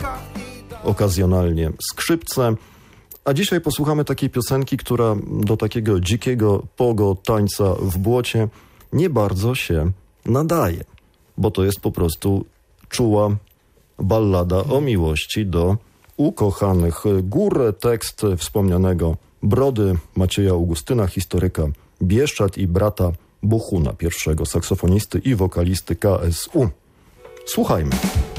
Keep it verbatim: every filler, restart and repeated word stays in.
okazjonalnie skrzypce. A dzisiaj posłuchamy takiej piosenki, która do takiego dzikiego pogo tańca w błocie nie bardzo się nadaje, bo to jest po prostu czuła ballada o miłości do ukochanych gór. Tekst wspomnianego Brody Macieja Augustyna, historyka Bieszczad i brata Bohuna, pierwszego saksofonisty i wokalisty K S U. Słuchajmy.